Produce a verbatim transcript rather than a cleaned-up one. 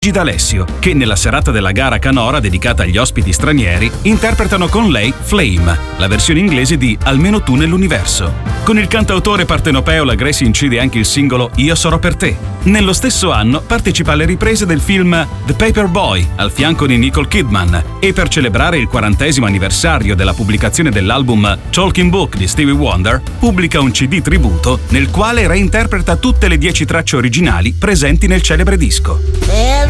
D'Alessio, che nella serata della gara canora dedicata agli ospiti stranieri interpretano con lei Flame, la versione inglese di Almeno tu nell'universo. Con il cantautore partenopeo la Gracie incide anche il singolo Io sarò per te. Nello stesso anno partecipa alle riprese del film The Paperboy al fianco di Nicole Kidman e per celebrare il quarantesimo anniversario della pubblicazione dell'album Talking Book di Stevie Wonder pubblica un C D tributo nel quale reinterpreta tutte le dieci tracce originali presenti nel celebre disco.